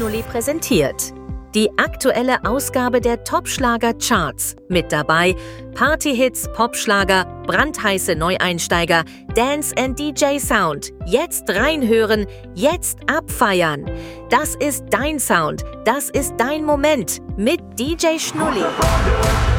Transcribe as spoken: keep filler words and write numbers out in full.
Schnulli präsentiert. Die aktuelle Ausgabe der Top-Schlager-Charts. Mit dabei Party-Hits, Popschlager, brandheiße Neueinsteiger, Dance and D J Sound. Jetzt reinhören, jetzt abfeiern. Das ist dein Sound, das ist dein Moment mit D J Schnulli.